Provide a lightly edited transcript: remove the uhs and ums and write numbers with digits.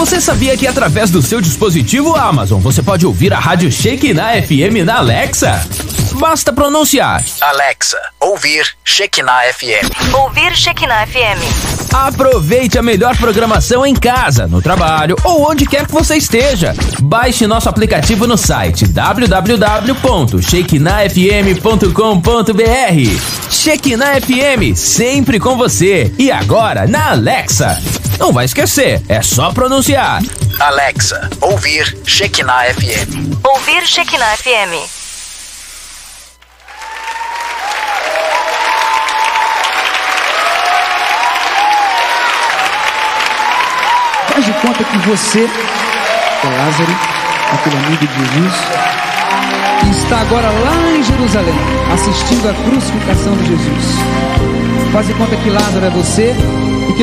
Você sabia que através do seu dispositivo Amazon você pode ouvir a rádio Shekinah FM na Alexa? Basta pronunciar: Alexa, ouvir Shekinah FM. Ouvir Shekinah FM. Aproveite a melhor programação em casa, no trabalho ou onde quer que você esteja. Baixe nosso aplicativo no site www.shekinahfm.com.br. Shekinah FM, sempre com você. E agora na Alexa. Não vai esquecer, é só pronunciar: Alexa, ouvir Shekinah FM. Ouvir Shekinah FM. Faz de conta que você é Lázaro, aquele amigo de Jesus, que está agora lá em Jerusalém, assistindo à crucificação de Jesus. Faz de conta que Lázaro é você e que